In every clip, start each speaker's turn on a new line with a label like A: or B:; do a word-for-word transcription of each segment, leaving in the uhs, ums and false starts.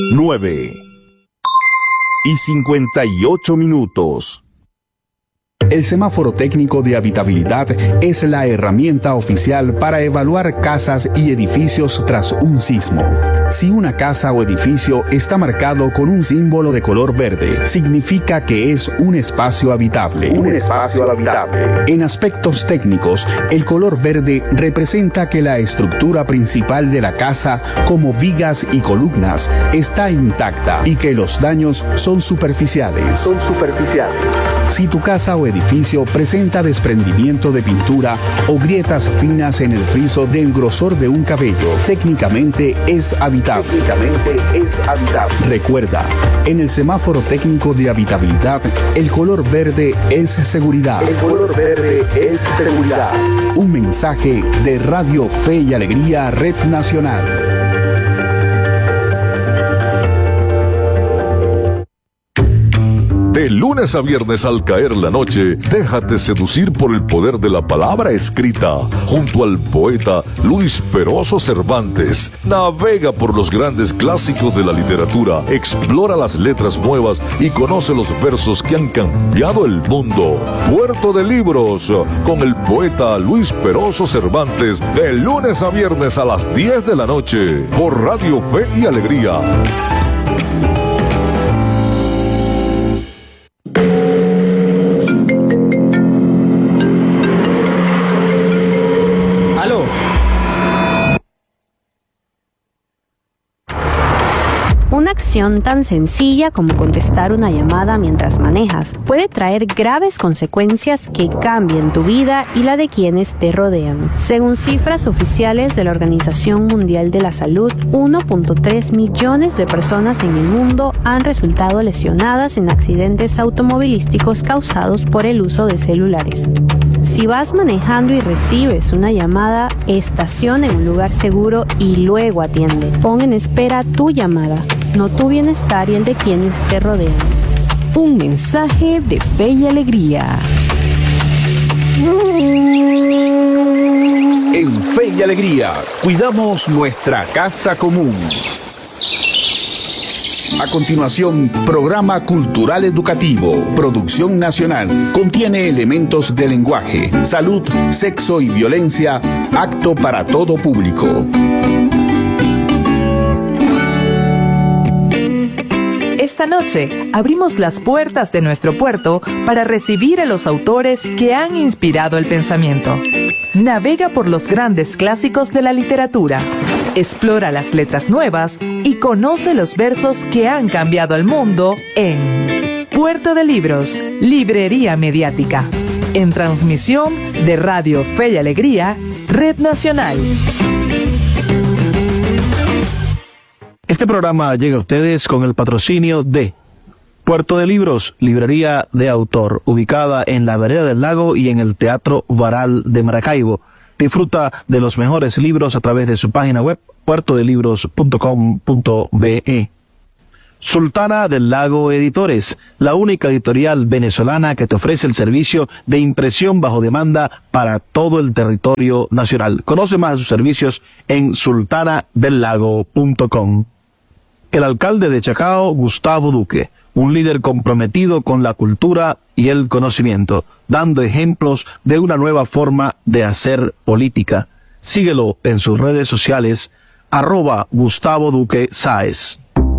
A: nueve y cincuenta y ocho minutos. El semáforo técnico de habitabilidad es la herramienta oficial para evaluar casas y edificios tras un sismo. Si una casa o edificio está marcado con un símbolo de color verde, significa que es un espacio habitable.
B: Un espacio habitable.
A: En aspectos técnicos, el color verde representa que la estructura principal de la casa, como vigas y columnas, está intacta y que los daños son superficiales.
B: Son superficiales.
A: Si tu casa o edificio presenta desprendimiento de pintura o grietas finas en el friso del grosor de un cabello, técnicamente es habitable.
B: Técnicamente es habitable.
A: Recuerda, en el semáforo técnico de habitabilidad, el color verde es seguridad.
B: El color verde es seguridad.
A: Un mensaje de Radio Fe y Alegría, Red Nacional.
C: De lunes a viernes al caer la noche, déjate seducir por el poder de la palabra escrita, junto al poeta Luis Peroso Cervantes. Navega por los grandes clásicos de la literatura, explora las letras nuevas y conoce los versos que han cambiado el mundo. Puerto de Libros, con el poeta Luis Peroso Cervantes, de lunes a viernes a las diez de la noche, por Radio Fe y Alegría.
D: Una acción tan sencilla como contestar una llamada mientras manejas puede traer graves consecuencias que cambien tu vida y la de quienes te rodean. Según cifras oficiales de la Organización Mundial de la Salud, uno punto tres millones de personas en el mundo han resultado lesionadas en accidentes automovilísticos causados por el uso de celulares. Si vas manejando y recibes una llamada, estaciona en un lugar seguro y luego atiende. Pon en espera tu llamada, no tu bienestar y el de quienes te rodean.
E: Un mensaje de Fe y Alegría.
A: En Fe y Alegría, cuidamos nuestra casa común. A continuación, programa cultural educativo, producción nacional, contiene elementos de lenguaje, salud, sexo y violencia, apto para todo público.
F: Esta noche abrimos las puertas de nuestro puerto para recibir a los autores que han inspirado el pensamiento. Navega por los grandes clásicos de la literatura, explora las letras nuevas y conoce los versos que han cambiado el mundo en Puerto de Libros, Librería Mediática, en transmisión de Radio Fe y Alegría, Red Nacional.
G: Este programa llega a ustedes con el patrocinio de Puerto de Libros, librería de autor, ubicada en la Vereda del Lago y en el Teatro Varal de Maracaibo. Disfruta de los mejores libros a través de su página web, puerto de libros punto com punto be. Sultana del Lago Editores, la única editorial venezolana que te ofrece el servicio de impresión bajo demanda para todo el territorio nacional. Conoce más de sus servicios en sultana del lago punto com. El alcalde de Chacao, Gustavo Duque, un líder comprometido con la cultura y el conocimiento, dando ejemplos de una nueva forma de hacer política. Síguelo en sus redes sociales, arroba Gustavo Duque Sáez.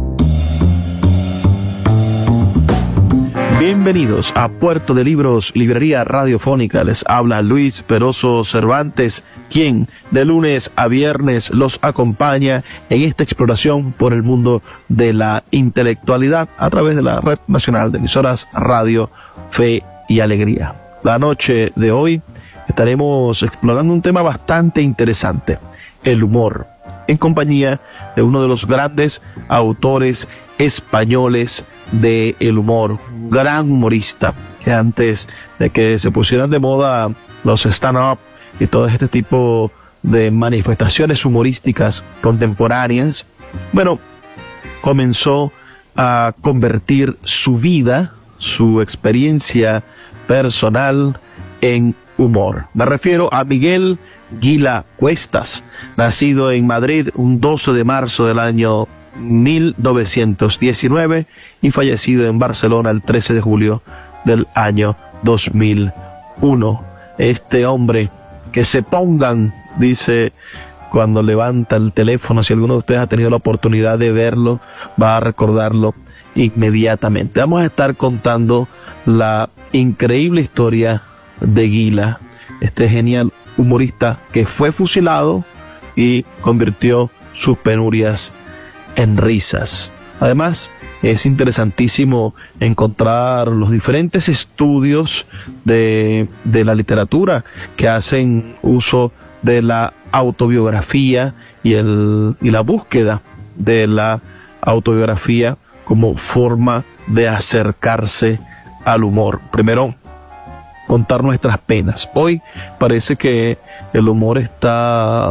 G: Bienvenidos a Puerto de Libros, librería radiofónica. Les habla Luis Peroso Cervantes, quien de lunes a viernes los acompaña en esta exploración por el mundo de la intelectualidad a través de la Red Nacional de Emisoras Radio Fe y Alegría. La noche de hoy estaremos explorando un tema bastante interesante, el humor, en compañía de uno de los grandes autores españoles de el humor, un gran humorista que antes de que se pusieran de moda los stand-up y todo este tipo de manifestaciones humorísticas contemporáneas, bueno, comenzó a convertir su vida, su experiencia personal en humor. Me refiero a Miguel Gila Cuestas, nacido en Madrid un doce de marzo del año mil novecientos diecinueve y fallecido en Barcelona el trece de julio del año dos mil uno. Este hombre, que se pongan, dice, cuando levanta el teléfono, si alguno de ustedes ha tenido la oportunidad de verlo, va a recordarlo inmediatamente. Vamos a estar contando la increíble historia de Gila, este genial humorista que fue fusilado y convirtió sus penurias en risas. Además, es interesantísimo encontrar los diferentes estudios de, de la literatura que hacen uso de la autobiografía y, el, y la búsqueda de la autobiografía como forma de acercarse al humor. Primero, contar nuestras penas. Hoy parece que el humor está,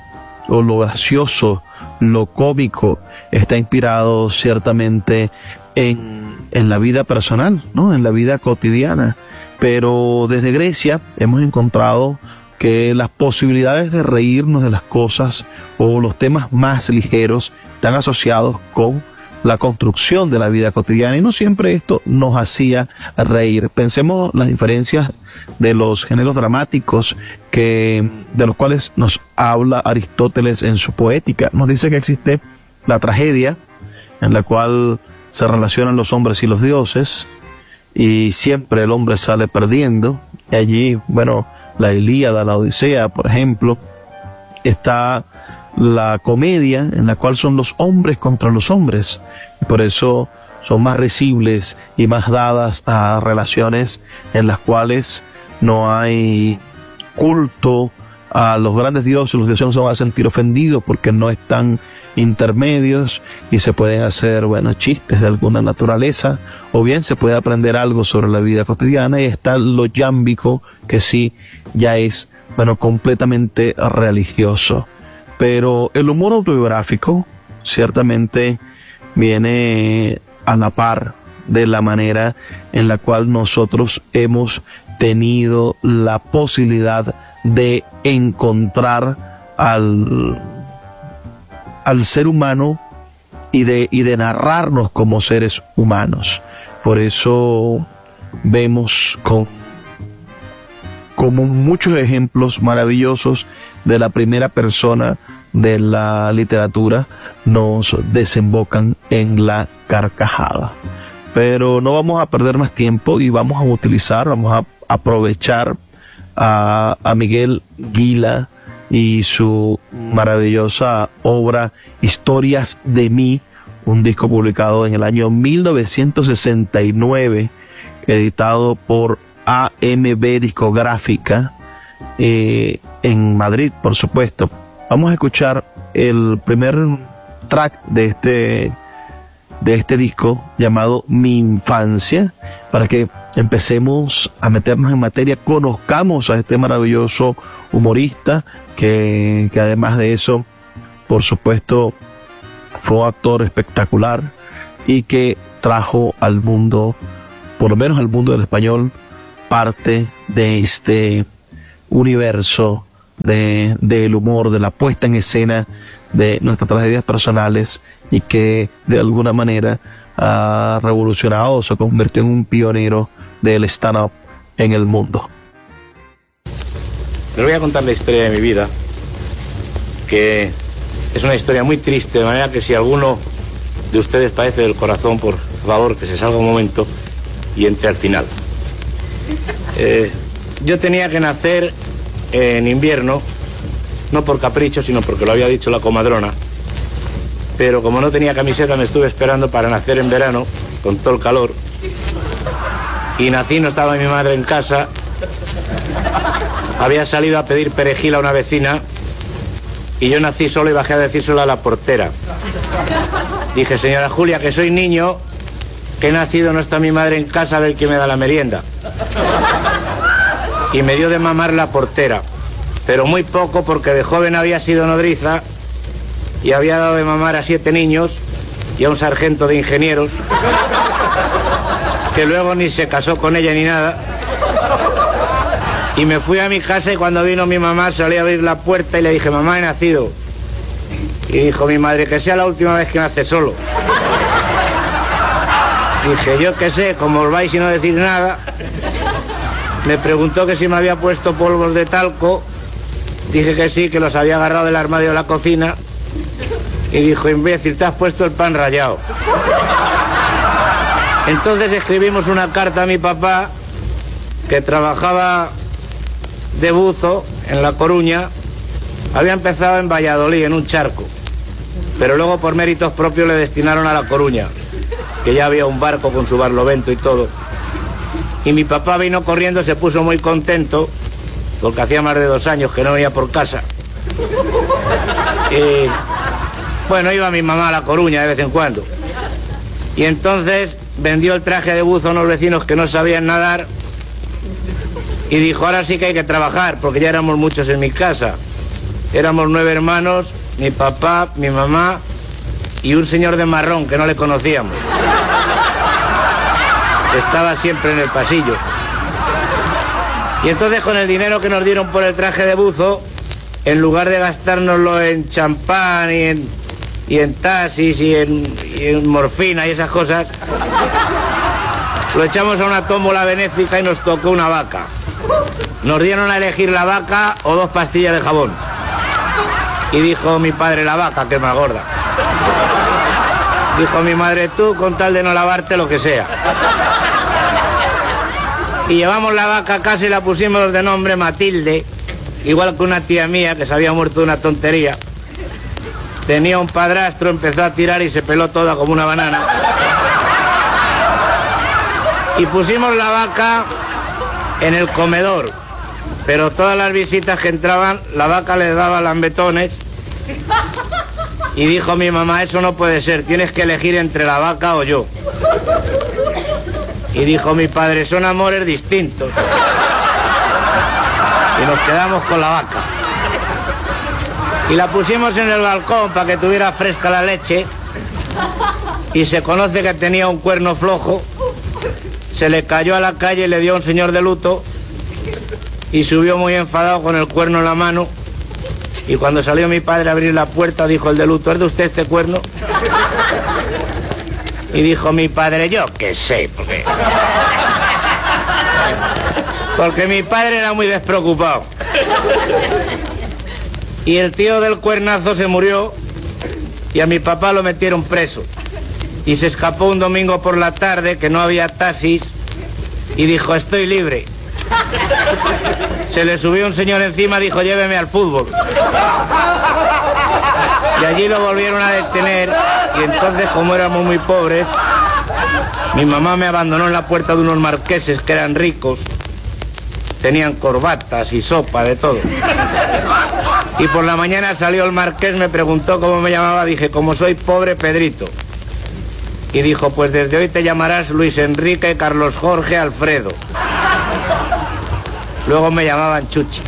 G: o lo gracioso, lo cómico, está inspirado ciertamente en, en la vida personal, ¿no? En la vida cotidiana. Pero desde Grecia hemos encontrado que las posibilidades de reírnos de las cosas o los temas más ligeros están asociados con la construcción de la vida cotidiana, y no siempre esto nos hacía reír. Pensemos las diferencias de los géneros dramáticos que, de los cuales nos habla Aristóteles en su Poética. Nos dice que existe la tragedia, en la cual se relacionan los hombres y los dioses, y siempre el hombre sale perdiendo. Y allí, bueno, la Ilíada, la Odisea, por ejemplo. Está la comedia, en la cual son los hombres contra los hombres, y por eso son más risibles y más dadas a relaciones en las cuales no hay culto a los grandes dioses. Los dioses no se van a sentir ofendidos porque no están intermedios, y se pueden hacer, bueno, chistes de alguna naturaleza, o bien se puede aprender algo sobre la vida cotidiana, y está lo yámbico, que sí ya es, bueno, completamente religioso. Pero el humor autobiográfico ciertamente viene a la par de la manera en la cual nosotros hemos tenido la posibilidad de encontrar al, al ser humano y de, y de narrarnos como seres humanos. Por eso vemos con, como muchos ejemplos maravillosos de la primera persona de la literatura nos desembocan en la carcajada. Pero no vamos a perder más tiempo y vamos a utilizar, vamos a aprovechar a, a Miguel Gila y su maravillosa obra Historias de mí, un disco publicado en el año mil novecientos sesenta y nueve, editado por A M B Discográfica, eh, en Madrid, por supuesto. Vamos a escuchar el primer track de este, de este disco, llamado Mi Infancia, para que empecemos a meternos en materia, conozcamos a este maravilloso humorista, que, que además de eso, por supuesto, fue un actor espectacular y que trajo al mundo, por lo menos al mundo del español, parte de este universo de del humor, de la puesta en escena de nuestras tragedias personales, y que de alguna manera ha revolucionado, se convirtió en un pionero del stand-up en el mundo.
H: Les voy a contar la historia de mi vida, que es una historia muy triste, de manera que si alguno de ustedes padece del corazón, por favor que se salga un momento y entre al final. Eh, yo tenía que nacer en invierno, no por capricho, sino porque lo había dicho la comadrona, pero como no tenía camiseta me estuve esperando para nacer en verano, con todo el calor, y nací, no estaba mi madre en casa, había salido a pedir perejil a una vecina, y yo nací solo y bajé a decírselo a la portera. Dije: señora Julia, que soy niño, que he nacido, no está mi madre en casa, a ver quién me da la merienda. Y me dio de mamar la portera, pero muy poco, porque de joven había sido nodriza y había dado de mamar a siete niños y a un sargento de ingenieros, que luego ni se casó con ella ni nada. Y me fui a mi casa, y cuando vino mi mamá salí a abrir la puerta y le dije: mamá, he nacido. Y dijo mi madre, que sea la última vez que nace solo. Dije, yo qué sé, como os vais y no decir nada. Me preguntó que si me había puesto polvos de talco. Dije que sí, que los había agarrado del armario de la cocina. Y dijo, imbécil, te has puesto el pan rallado. Entonces escribimos una carta a mi papá, que trabajaba de buzo en La Coruña. Había empezado en Valladolid, en un charco. Pero luego por méritos propios le destinaron a La Coruña, que ya había un barco con su barlovento y todo. Y mi papá vino corriendo, se puso muy contento, porque hacía más de dos años que no venía por casa. Y bueno, iba mi mamá a La Coruña de vez en cuando. Y entonces vendió el traje de buzo a unos vecinos que no sabían nadar. Y dijo, ahora sí que hay que trabajar, porque ya éramos muchos en mi casa. Éramos nueve hermanos, mi papá, mi mamá y un señor de marrón que no le conocíamos. Estaba siempre en el pasillo. Y entonces con el dinero que nos dieron por el traje de buzo, en lugar de gastárnoslo en champán y en, y en taxis y en, y en morfina y esas cosas, lo echamos a una tómbola benéfica y nos tocó una vaca. Nos dieron a elegir la vaca o dos pastillas de jabón. Y dijo mi padre, la vaca, que es más gorda. Dijo mi madre, tú con tal de no lavarte lo que sea. Y llevamos la vaca a casa y la pusimos de nombre Matilde, igual que una tía mía que se había muerto de una tontería. Tenía un padrastro, empezó a tirar y se peló toda como una banana. Y pusimos la vaca en el comedor, pero todas las visitas que entraban, la vaca les daba lambetones. Y dijo mi mamá, eso no puede ser, tienes que elegir entre la vaca o yo. Y dijo mi padre, son amores distintos. Y nos quedamos con la vaca. Y la pusimos en el balcón para que tuviera fresca la leche. Y se conoce que tenía un cuerno flojo. Se le cayó a la calle y le dio a un señor de luto. Y subió muy enfadado con el cuerno en la mano. Y cuando salió mi padre a abrir la puerta, dijo el de luto, ¿es de usted este cuerno? Y dijo mi padre, yo qué sé, porque... Porque mi padre era muy despreocupado. Y el tío del cuernazo se murió y a mi papá lo metieron preso. Y se escapó un domingo por la tarde, que no había taxis, y dijo, estoy libre. Se le subió un señor encima, dijo, lléveme al fútbol. Y allí lo volvieron a detener, y entonces, como éramos muy pobres, mi mamá me abandonó en la puerta de unos marqueses que eran ricos. Tenían corbatas y sopa, de todo. Y por la mañana salió el marqués, me preguntó cómo me llamaba, dije, como soy pobre, Pedrito. Y dijo, pues desde hoy te llamarás Luis Enrique, Carlos Jorge, Alfredo. Luego me llamaban Chuchi.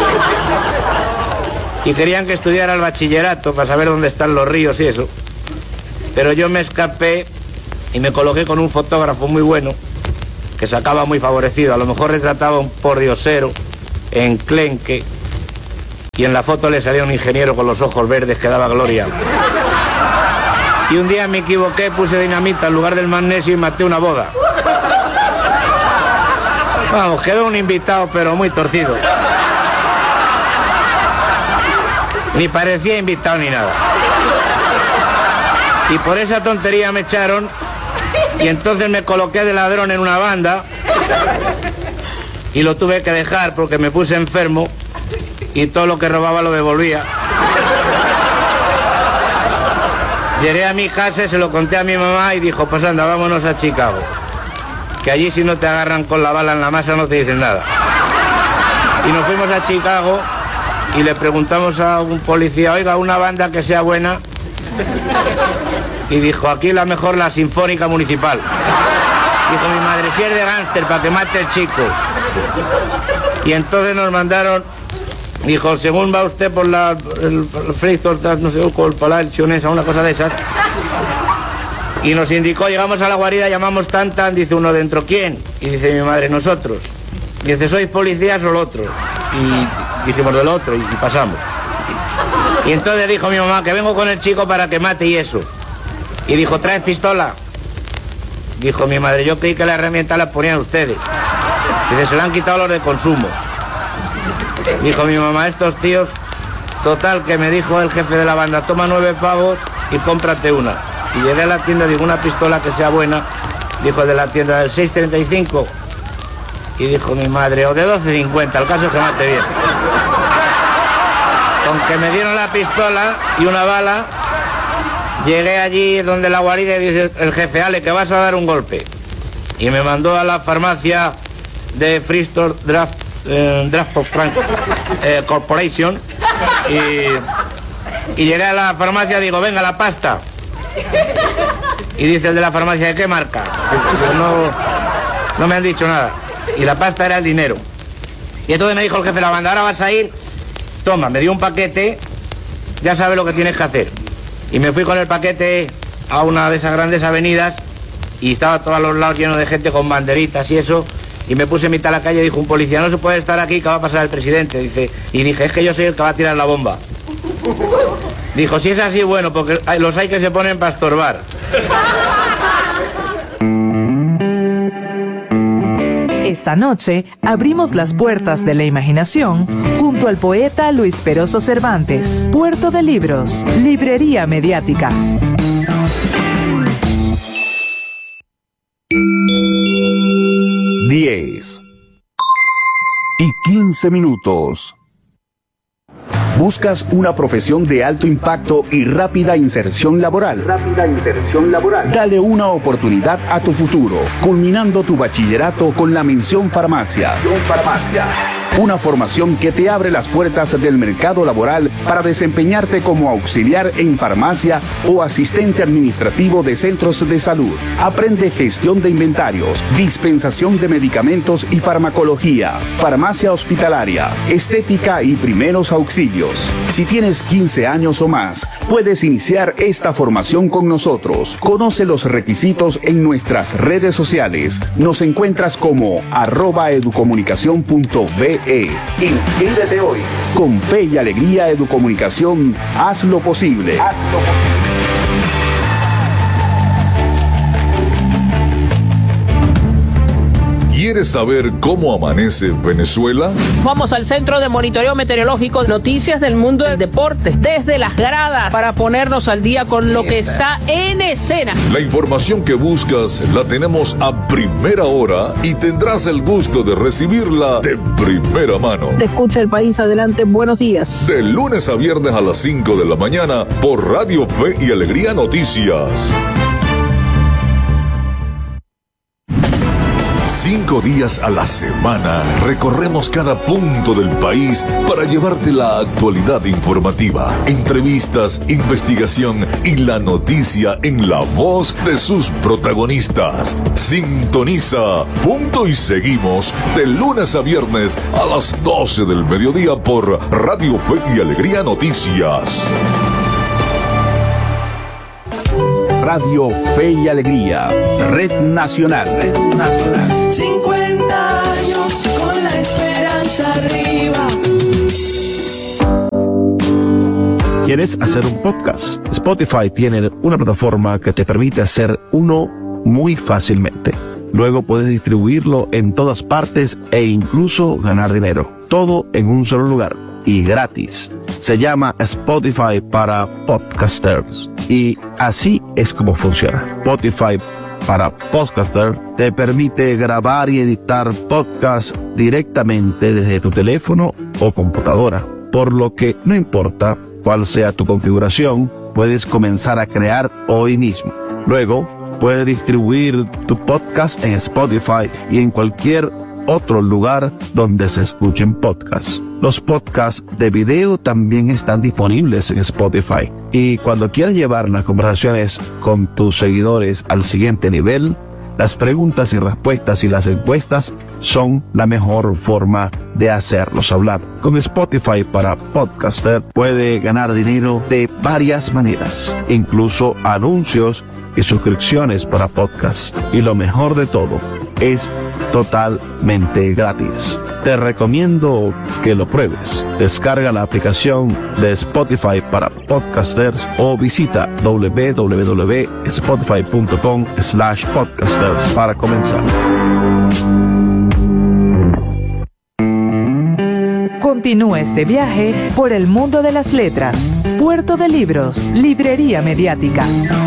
H: Y querían que estudiara el bachillerato para saber dónde están los ríos y eso. Pero yo me escapé y me coloqué con un fotógrafo muy bueno que sacaba muy favorecido. A lo mejor retrataba un pordiosero enclenque y en la foto le salía un ingeniero con los ojos verdes que daba gloria. Y un día me equivoqué, puse dinamita en lugar del magnesio y maté una boda. Vamos, quedó un invitado pero muy torcido. Ni parecía invitado ni nada. Y por esa tontería me echaron y entonces me coloqué de ladrón en una banda y lo tuve que dejar porque me puse enfermo y todo lo que robaba lo devolvía. Llegué a mi casa y se lo conté a mi mamá y dijo, pues anda, vámonos a Chicago, que allí si no te agarran con la bala en la masa no te dicen nada. Y nos fuimos a Chicago y le preguntamos a un policía, oiga, una banda que sea buena. Y dijo, aquí la mejor, la Sinfónica Municipal. Dijo mi madre, si es de gánster, para que mate el chico. Y entonces nos mandaron, dijo, según va usted por la el, el Freistor, no sé, con el Palar, Sionesa, una cosa de esas. Y nos indicó, llegamos a la guarida, llamamos tan tan, dice uno dentro, ¿quién? Y dice mi madre, nosotros. Dice, ¿sois policías o el otro? Y dijimos del otro y, y pasamos. Y entonces dijo mi mamá que vengo con el chico para que mate y eso. Y dijo, ¿traes pistola? Dijo mi madre, yo creí que la herramienta la ponían ustedes. Dice, se la han quitado los de consumo. Dijo mi mamá, estos tíos, total, que me dijo el jefe de la banda, toma nueve pavos y cómprate una. Y llegué a la tienda, digo, una pistola que sea buena. Dijo el de la tienda, del seis treinta y cinco. Y dijo mi madre, o de doce cincuenta, el caso es que mate bien. Con que me dieron la pistola y una bala, llegué allí donde la guarida y dice el jefe, Ale, que vas a dar un golpe. Y me mandó a la farmacia de Freestore Draft, eh, Draft of Frank eh, Corporation. Y, y llegué a la farmacia y digo, venga, la pasta. Y dice el de la farmacia, ¿de qué marca? Digo, no, no me han dicho nada. Y la pasta era el dinero. Y entonces me dijo el jefe de la banda, ahora vas a ir, toma, me dio un paquete, ya sabes lo que tienes que hacer. Y me fui con el paquete a una de esas grandes avenidas y estaba todo a los lados lleno de gente con banderitas y eso. Y me puse en mitad de la calle y dijo un policía, no se puede estar aquí, que va a pasar el presidente. Dice, y dije, es que yo soy el que va a tirar la bomba. Dijo, si es así, bueno, porque los hay que se ponen para estorbar.
F: Esta noche abrimos las puertas de la imaginación junto al poeta Luis Peroso Cervantes. Puerto de Libros, Librería Mediática.
A: diez y quince minutos. ¿Buscas una profesión de alto impacto y rápida inserción laboral?
B: Rápida inserción laboral.
A: Dale una oportunidad a tu futuro, culminando tu bachillerato con la mención farmacia.
B: Farmacia.
A: Una formación que te abre las puertas del mercado laboral para desempeñarte como auxiliar en farmacia o asistente administrativo de centros de salud. Aprende gestión de inventarios, dispensación de medicamentos y farmacología, farmacia hospitalaria, estética y primeros auxilios. Si tienes quince años o más, puedes iniciar esta formación con nosotros. Conoce los requisitos en nuestras redes sociales. Nos encuentras como arroba educomunicación punto be.
B: Inscríbete hoy.
A: Con fe y alegría Educomunicación, haz lo posible.
B: Haz lo posible.
C: ¿Quieres saber cómo amanece Venezuela?
I: Vamos al Centro de Monitoreo Meteorológico, noticias del mundo del deporte, desde las gradas, para ponernos al día con lo que está en escena.
C: La información que buscas la tenemos a primera hora y tendrás el gusto de recibirla de primera mano.
I: Te escucha el país, adelante, buenos días.
C: De lunes a viernes a las cinco de la mañana por Radio Fe y Alegría Noticias. Cinco días a la semana recorremos cada punto del país para llevarte la actualidad informativa, entrevistas, investigación y la noticia en la voz de sus protagonistas. Sintoniza, punto y seguimos de lunes a viernes a las doce del mediodía por Radio Fe y Alegría Noticias.
A: Radio Fe y Alegría, Red Nacional. Red Nacional.
J: cincuenta años con la esperanza arriba.
G: ¿Quieres hacer un podcast? Spotify tiene una plataforma que te permite hacer uno muy fácilmente. Luego puedes distribuirlo en todas partes e incluso ganar dinero. Todo en un solo lugar y gratis. Se llama Spotify para podcasters. Y así es como funciona. Spotify para podcaster te permite grabar y editar podcasts directamente desde tu teléfono o computadora. Por lo que no importa cuál sea tu configuración, puedes comenzar a crear hoy mismo. Luego, puedes distribuir tu podcast en Spotify y en cualquier otro lugar donde se escuchen podcasts. Los podcasts de video también están disponibles en Spotify. Y cuando quieras llevar las conversaciones con tus seguidores al siguiente nivel, las preguntas y respuestas y las encuestas son la mejor forma de hacerlos hablar. Con Spotify para podcaster puede ganar dinero de varias maneras, incluso anuncios y suscripciones para podcasts. Y lo mejor de todo, es totalmente gratis. te recomiendo que lo pruebes. Descarga la aplicación de Spotify para podcasters o visita w w w punto spotify punto com slash podcasters para comenzar.
F: Continúa este viaje por el mundo de las letras. Puerto de Libros, Librería Mediática.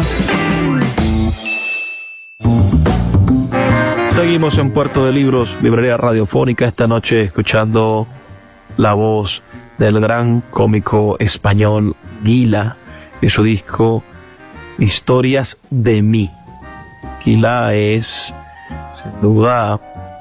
G: Seguimos en Puerto de Libros, Librería Radiofónica, esta noche escuchando la voz del gran cómico español Gila y su disco Historias de mí. Gila es, sin duda,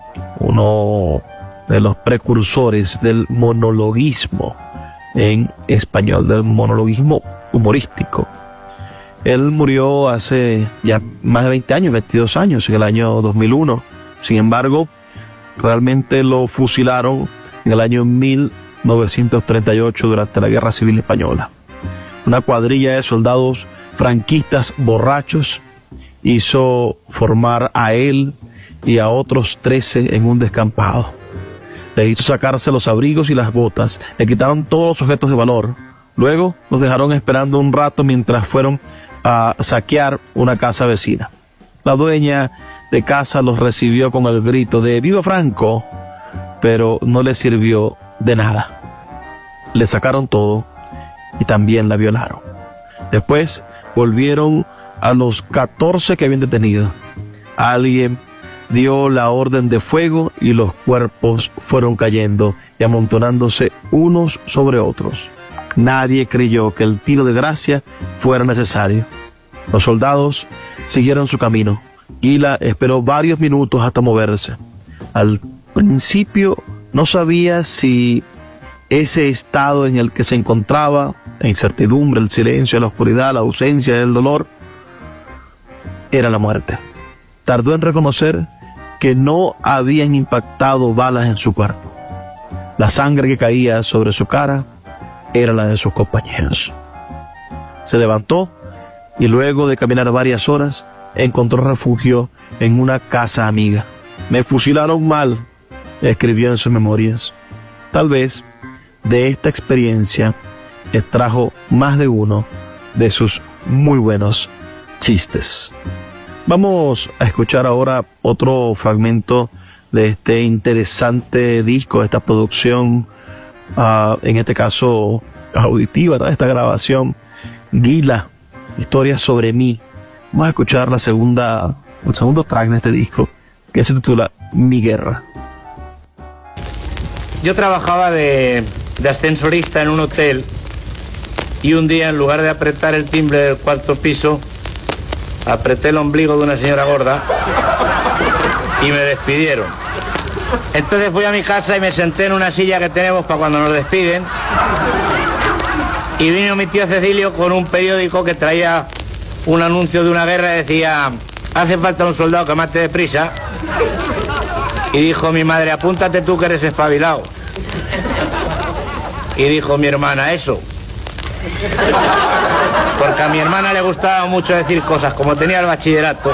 G: uno de los precursores del monologuismo en español, del monologuismo humorístico. Él murió hace ya más de veinte años, veintidós años, en el año dos mil uno. Sin embargo, realmente lo fusilaron en el año mil novecientos treinta y ocho durante la Guerra Civil Española. Una cuadrilla de soldados franquistas borrachos hizo formar a él y a otros trece en un descampado. Les hizo sacarse los abrigos y las botas, le quitaron todos los objetos de valor. Luego los dejaron esperando un rato mientras fueron a saquear una casa vecina. La dueña de casa los recibió con el grito de ¡Viva Franco!, pero no les sirvió de nada. Le sacaron todo y también la violaron. Después volvieron a los catorce que habían detenido. Alguien dio la orden de fuego y los cuerpos fueron cayendo y amontonándose unos sobre otros. Nadie creyó que el tiro de gracia fuera necesario. Los soldados siguieron su camino. Gila esperó varios minutos hasta moverse. Al principio no sabía si ese estado en el que se encontraba, la incertidumbre, el silencio, la oscuridad, la ausencia del dolor, era la muerte. Tardó en reconocer que no habían impactado balas en su cuerpo. La sangre que caía sobre su cara era la de sus compañeros. Se levantó y luego de caminar varias horas encontró refugio en una casa amiga. Me fusilaron mal, escribió en sus memorias. Tal vez de esta experiencia extrajo más de uno de sus muy buenos chistes. Vamos a escuchar ahora otro fragmento de este interesante disco, de esta producción, uh, en este caso auditiva, ¿no? Esta grabación, Gila, Historias sobre mí. Vamos a escuchar la segunda, el segundo track de este disco, que se titula Mi Guerra.
H: Yo trabajaba de, de ascensorista en un hotel y un día, en lugar de apretar el timbre del cuarto piso, apreté el ombligo de una señora gorda y me despidieron. Entonces fui a mi casa y me senté en una silla que tenemos para cuando nos despiden, y vino mi tío Cecilio con un periódico que traía un anuncio de una guerra y decía: hace falta un soldado que mate deprisa. Y dijo mi madre: apúntate tú que eres espabilado. Y dijo mi hermana: eso. Porque a mi hermana le gustaba mucho decir cosas, como tenía el bachillerato.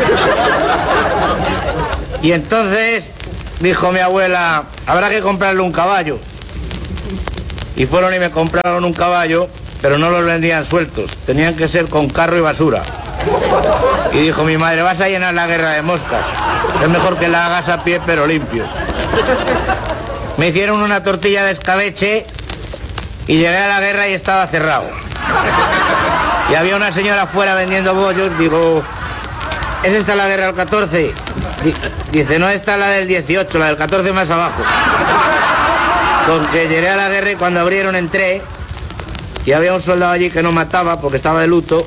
H: Y entonces dijo mi abuela: habrá que comprarle un caballo. Y fueron y me compraron un caballo, pero no los vendían sueltos, tenían que ser con carro y basura. Y dijo mi madre: vas a llenar la guerra de moscas, es mejor que la hagas a pie pero limpio. Me hicieron una tortilla de escabeche y llegué a la guerra y estaba cerrado. Y había una señora afuera vendiendo bollos. Digo: ¿es esta la guerra del catorce? Dice: no, esta es la del dieciocho, la del catorce más abajo. Con que llegué a la guerra y cuando abrieron entré y había un soldado allí que no mataba porque estaba de luto.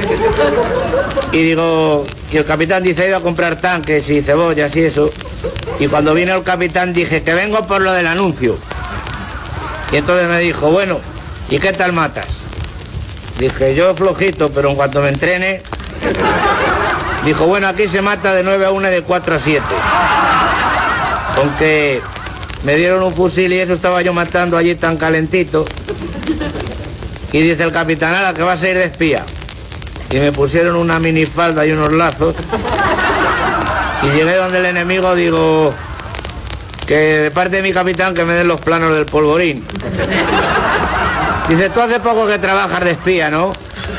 H: Y digo, y el capitán dice: he ido a comprar tanques y cebollas y eso. Y cuando vino el capitán dije: que vengo por lo del anuncio. Y entonces me dijo: bueno, ¿y qué tal matas? Dije: yo flojito, pero en cuanto me entrene. Dijo: bueno, aquí se mata de nueve a una y de cuatro a siete. Con que me dieron un fusil y eso estaba yo matando allí tan calentito. Y dice el capitán: ala, que vas a ir de espía. Y me pusieron una minifalda y unos lazos. Y llegué donde el enemigo, digo: que de parte de mi capitán que me den los planos del polvorín. Dice, tú hace poco que trabajas de espía, ¿no?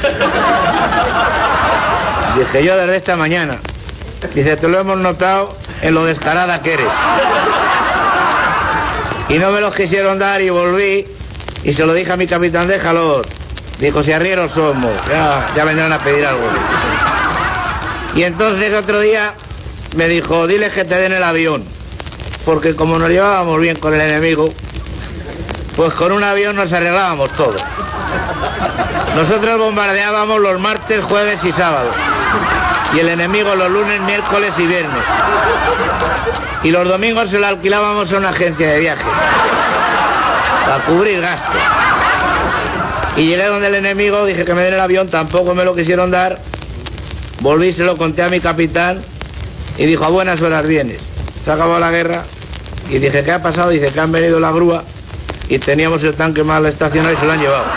H: Dije, yo desde esta mañana. Dice, te lo hemos notado en lo descarada que eres. Y no me los quisieron dar y volví y se lo dije a mi capitán, déjalos. Dijo, si arrieros somos, ya, ya vendrán a pedir algo. Y entonces otro día me dijo, diles que te den el avión. Porque como nos llevábamos bien con el enemigo, pues con un avión nos arreglábamos todo. Nosotros bombardeábamos los martes, jueves y sábados. Y el enemigo los lunes, miércoles y viernes. Y los domingos se lo alquilábamos a una agencia de viajes. Para cubrir gastos. Y llegué donde el enemigo, dije que me den el avión, tampoco me lo quisieron dar. Volví, se lo conté a mi capitán y dijo, a buenas horas vienes. Se acabó la guerra y dije, ¿qué ha pasado? Dice que han venido la grúa y teníamos el tanque mal estacionado y se lo han llevado.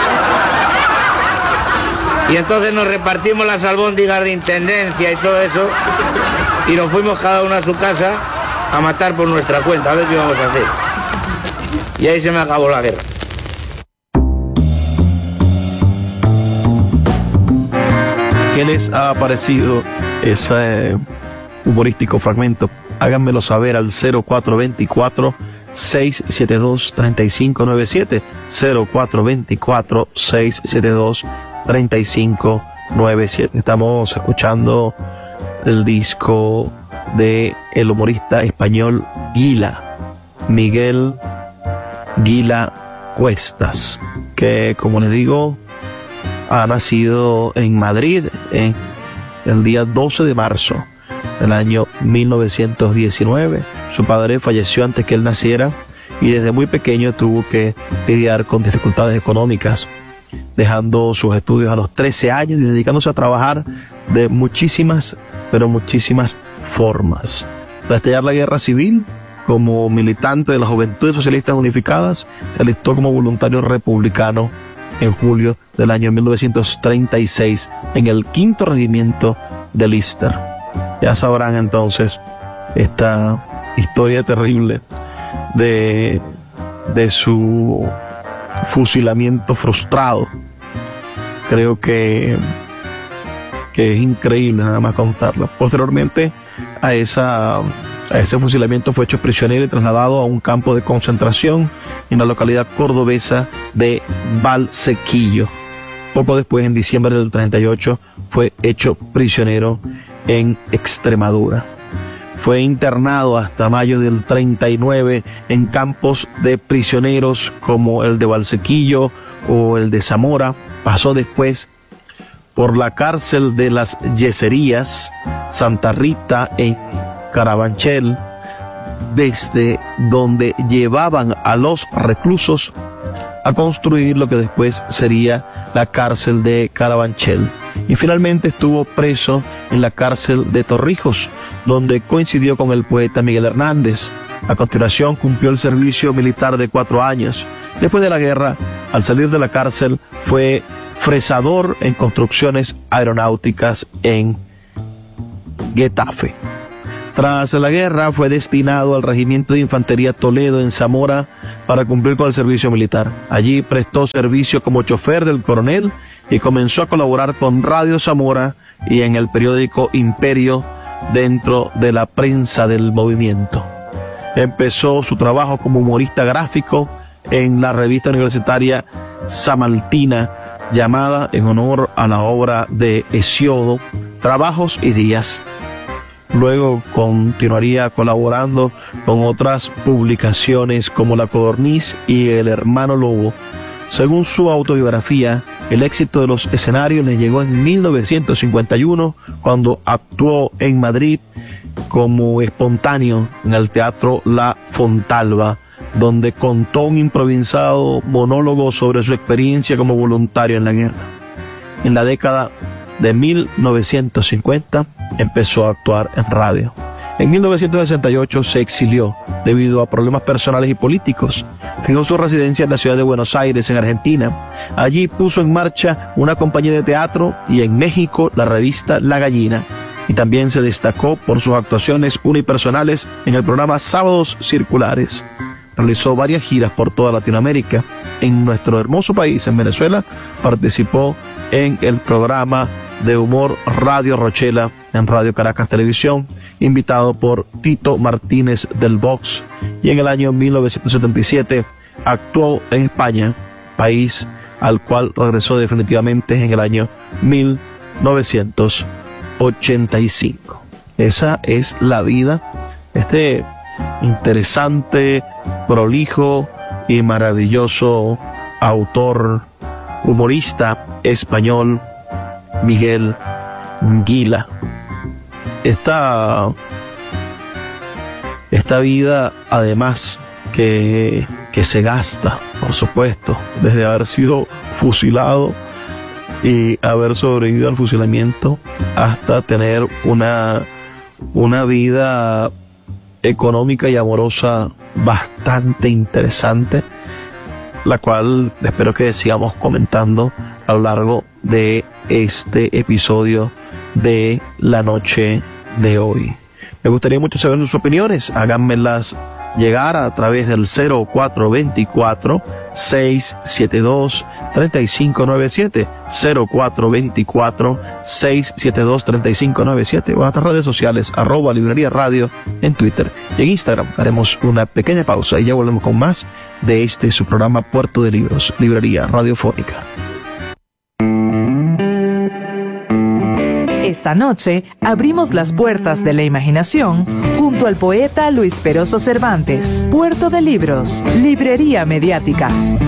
H: Y entonces nos repartimos las albóndigas de intendencia y todo eso y nos fuimos cada uno a su casa a matar por nuestra cuenta, a ver qué íbamos a hacer. Y ahí se me acabó la guerra.
G: ¿Qué les ha parecido ese humorístico fragmento? Háganmelo saber al cero cuatro dos cuatro, seis siete dos, tres cinco nueve siete, cero cuatro dos cuatro, seis siete dos, tres cinco nueve siete. Estamos escuchando el disco de el humorista español Gila, Miguel Gila Cuestas, que como les digo, ha nacido en Madrid en el día doce de marzo del año mil novecientos diecinueve. Su padre falleció antes que él naciera y desde muy pequeño tuvo que lidiar con dificultades económicas, dejando sus estudios a los trece años y dedicándose a trabajar de muchísimas, pero muchísimas formas. Tras estallar la guerra civil, como militante de las Juventudes Socialistas Unificadas, se alistó como voluntario republicano en julio del año mil novecientos treinta y seis en el quinto regimiento de Lister. Ya sabrán entonces esta historia terrible de, de su fusilamiento frustrado. Creo que, que es increíble nada más contarlo. Posteriormente a, esa, a ese fusilamiento fue hecho prisionero y trasladado a un campo de concentración en la localidad cordobesa de Valsequillo. Poco después, en diciembre del treinta y ocho, fue hecho prisionero en Extremadura. Fue internado hasta mayo del treinta y nueve en campos de prisioneros como el de Valsequillo o el de Zamora. Pasó después por la cárcel de las Yeserías, Santa Rita en Carabanchel, desde donde llevaban a los reclusos a construir lo que después sería la cárcel de Carabanchel. Y finalmente estuvo preso en la cárcel de Torrijos, donde coincidió con el poeta Miguel Hernández. A continuación cumplió el servicio militar de cuatro años. Después de la guerra, al salir de la cárcel, fue fresador en construcciones aeronáuticas en Getafe. Tras la guerra fue destinado al Regimiento de Infantería Toledo en Zamora para cumplir con el servicio militar. Allí prestó servicio como chofer del coronel y comenzó a colaborar con Radio Zamora y en el periódico Imperio dentro de la prensa del movimiento. Empezó su trabajo como humorista gráfico en la revista universitaria Samaltina, llamada en honor a la obra de Hesiodo, Trabajos y Días. Luego continuaría colaborando con otras publicaciones como La Codorniz y El Hermano Lobo. Según su autobiografía, el éxito de los escenarios le llegó en mil novecientos cincuenta y uno, cuando actuó en Madrid como espontáneo en el Teatro La Fontalba, donde contó un improvisado monólogo sobre su experiencia como voluntario en la guerra. En la década de mil novecientos cincuenta empezó a actuar en radio. En mil novecientos sesenta y ocho se exilió debido a problemas personales y políticos. Fijó su residencia en la ciudad de Buenos Aires, en Argentina. Allí puso en marcha una compañía de teatro y en México la revista La Gallina. y también se destacó por sus actuaciones unipersonales en el programa Sábados Circulares. Realizó varias giras por toda Latinoamérica. En nuestro hermoso país, en Venezuela, participó en el programa de humor Radio Rochela en Radio Caracas Televisión, invitado por Tito Martínez del Vox, y en el año mil novecientos setenta y siete actuó en España, país al cual regresó definitivamente en el año mil novecientos ochenta y cinco. Esa es la vida, este interesante, prolijo y maravilloso autor, humorista español, Miguel Gila. Esta, esta vida, además, que, que se gasta, por supuesto, desde haber sido fusilado y haber sobrevivido al fusilamiento hasta tener una, una vida económica y amorosa bastante interesante, la cual espero que sigamos comentando a lo largo de este episodio de la noche de hoy. Me gustaría mucho saber sus opiniones, háganmelas llegar a través del cero cuatro dos cuatro, seis siete dos, tres cinco nueve siete, cero cuatro dos cuatro, seis siete dos, tres cinco nueve siete, o en nuestras redes sociales, arroba Librería Radio en Twitter y en Instagram. Haremos una pequeña pausa y ya volvemos con más de este su programa Puerto de Libros, Librería Radiofónica.
F: Esta noche abrimos las puertas de la imaginación junto al poeta Luis Peroso Cervantes. Puerto de Libros, Librería Mediática.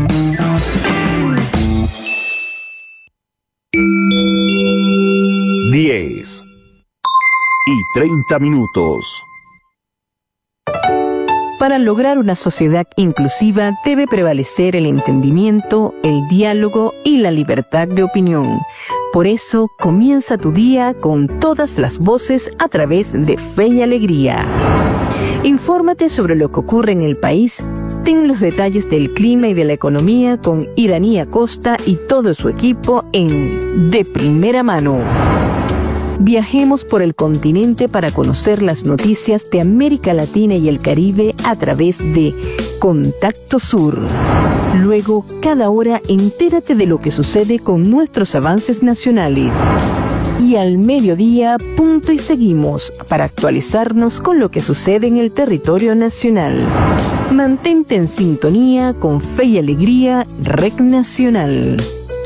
A: diez y treinta minutos.
E: Para lograr una sociedad inclusiva debe prevalecer el entendimiento, el diálogo y la libertad de opinión. Por eso, comienza tu día con todas las voces a través de Fe y Alegría. Infórmate sobre lo que ocurre en el país, ten los detalles del clima y de la economía con Iraní Acosta y todo su equipo en De Primera Mano. Viajemos por el continente para conocer las noticias de América Latina y el Caribe a través de Contacto Sur. Luego, cada hora, entérate de lo que sucede con nuestros avances nacionales. Y al mediodía, punto y seguimos para actualizarnos con lo que sucede en el territorio nacional. Mantente en sintonía con Fe y Alegría, Red Nacional.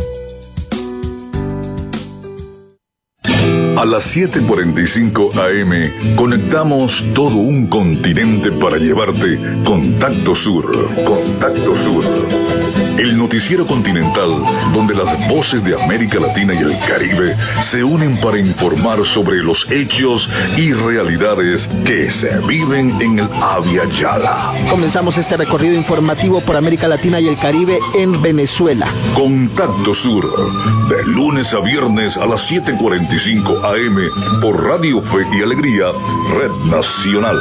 C: A las siete cuarenta y cinco a eme conectamos todo un continente para llevarte Contacto Sur. Contacto Sur. El noticiero continental donde las voces de América Latina y el Caribe se unen para informar sobre los hechos y realidades que se viven en el Abya Yala.
K: Comenzamos este recorrido informativo por América Latina y el Caribe en Venezuela.
C: Contacto Sur, de lunes a viernes a las siete cuarenta y cinco a eme por Radio Fe y Alegría, Red Nacional.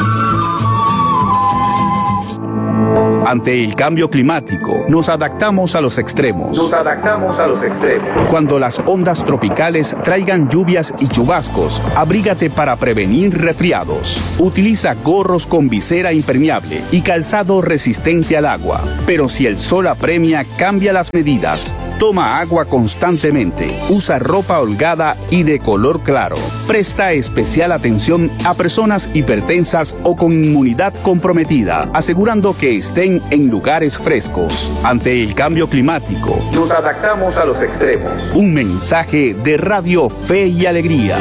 A: Ante el cambio climático, nos adaptamos a los extremos.
B: Nos adaptamos a los extremos.
A: Cuando las ondas tropicales traigan lluvias y chubascos, abrígate para prevenir resfriados. Utiliza gorros con visera impermeable y calzado resistente al agua. Pero si el sol apremia, cambia las medidas. Toma agua constantemente. Usa ropa holgada y de color claro. Presta especial atención a personas hipertensas o con inmunidad comprometida, asegurando que estén en lugares frescos. Ante el cambio climático,
B: nos adaptamos a los extremos.
A: Un mensaje de Radio Fe y Alegría.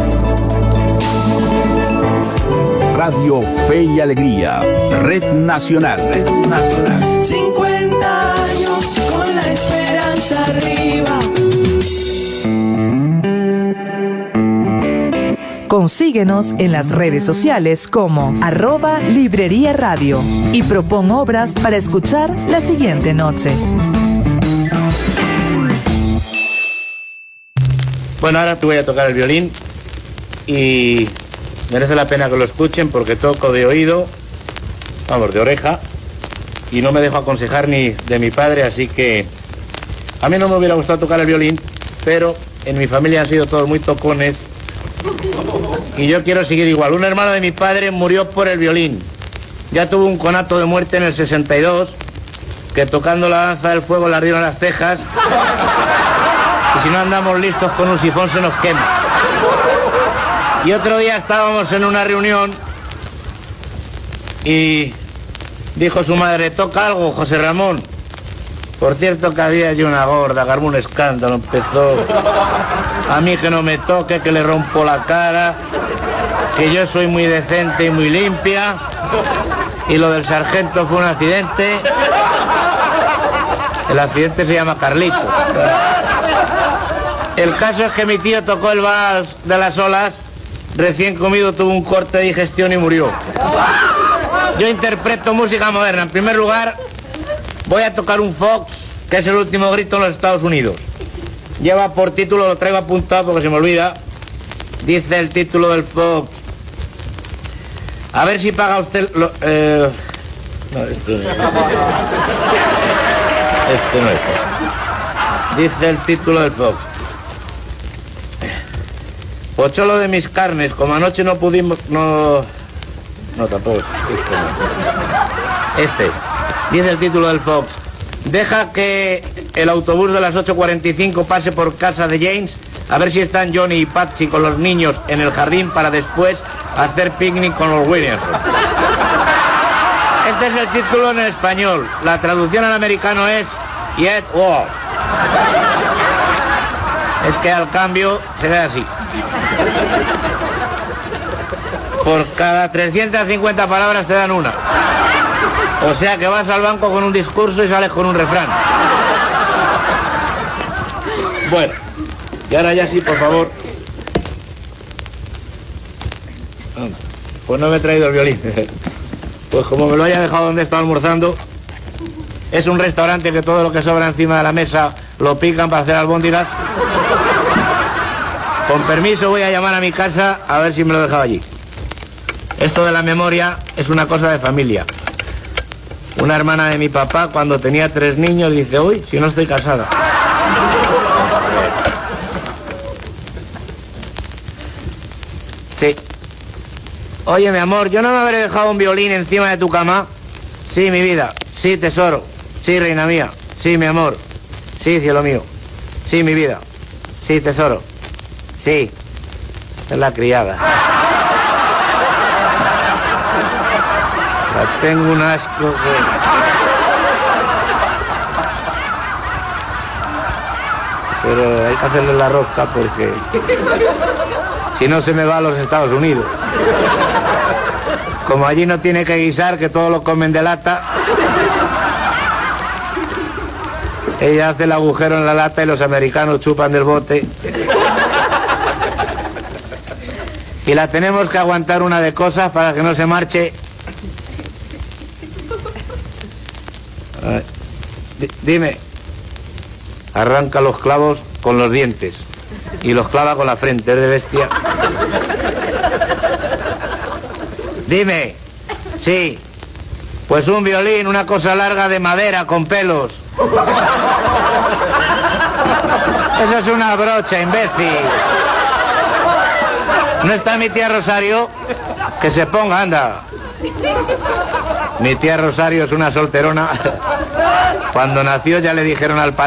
A: Radio Fe y Alegría, Red Nacional. Red Nacional.
J: cincuenta años con la esperanza arriba.
F: Consíguenos en las redes sociales como arroba Librería Radio y propon obras para escuchar la siguiente noche.
H: Bueno, ahora te voy a tocar el violín y merece la pena que lo escuchen porque toco de oído, vamos, de oreja, y no me dejo aconsejar ni de mi padre, así que a mí no me hubiera gustado tocar el violín, pero en mi familia han sido todos muy tocones Y yo quiero seguir igual. Un hermano de mi padre murió por el violín. Ya tuvo un conato de muerte en el sesenta y dos, que tocando la danza del fuego le ardieron las cejas. Y si no andamos listos con un sifón se nos quema. Y otro día estábamos en una reunión y dijo su madre, toca algo, José Ramón. Por cierto que había allí una gorda, que armó un escándalo, empezó a mí que no me toque, que le rompo la cara, que yo soy muy decente y muy limpia, y lo del sargento fue un accidente. El accidente se llama Carlito. El caso es que mi tío tocó el vals de las olas, recién comido tuvo un corte de digestión y murió. Yo interpreto música moderna. En primer lugar, voy a tocar un fox, que es el último grito en los Estados Unidos. Lleva por título, lo traigo apuntado porque se me olvida, dice el título del fox. A ver si paga usted... Lo, eh... No, esto no es. Este no es. Dice el título del fox. Pocholo de mis carnes, como anoche no pudimos... No... No, tampoco es. Este no. Este es. Dice el título del fox. Deja que el autobús de las ocho cuarenta y cinco pase por casa de James, a ver si están Johnny y Patsy con los niños en el jardín para después hacer picnic con los Williams. Este es el título en español. La traducción al americano es Yet War. Es que al cambio se ve así. Por cada trescientas cincuenta palabras te dan una. O sea que vas al banco con un discurso y sales con un refrán. Bueno, y ahora ya sí, por favor. Pues no me he traído el violín. Pues como me lo haya dejado donde estaba almorzando. Es un restaurante que todo lo que sobra encima de la mesa lo pican para hacer albóndigas. Con permiso voy a llamar a mi casa a ver si me lo he dejado allí. Esto de la memoria es una cosa de familia. Una hermana de mi papá, cuando tenía tres niños, dice, uy, si no estoy casada. Sí. Oye, mi amor, ¿yo no me habré dejado un violín encima de tu cama? Sí, mi vida. Sí, tesoro. Sí, reina mía. Sí, mi amor. Sí, cielo mío. Sí, mi vida. Sí, tesoro. Sí. Es la criada. Tengo un asco que... Pero hay que hacerle la rosca porque... Si no se me va a los Estados Unidos. Como allí no tiene que guisar, que todo lo comen de lata... Ella hace el agujero en la lata y los americanos chupan del bote. Y la tenemos que aguantar una de cosas para que no se marche... Dime, arranca los clavos con los dientes y los clava con la frente, es de bestia. Dime, sí, pues un violín, una cosa larga de madera con pelos. Eso es una brocha, imbécil. ¿No está mi tía Rosario? Que se ponga, anda. Mi tía Rosario es una solterona. Cuando nació ya le dijeron al padre